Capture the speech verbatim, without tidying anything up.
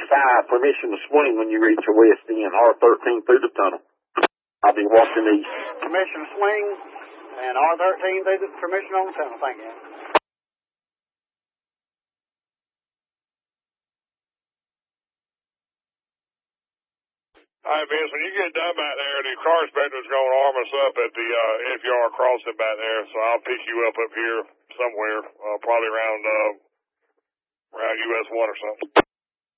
five, permission to swing when you reach the west end, R thirteen through the tunnel. I'll be walking east. Permission to swing, and R thirteen through the permission on the tunnel. Thank you. All right, Vince, when you get done back there, the car inspector's going to arm us up at the uh, F Y R crossing back there, so I'll pick you up up here somewhere, uh, probably around, uh, around U S one or something.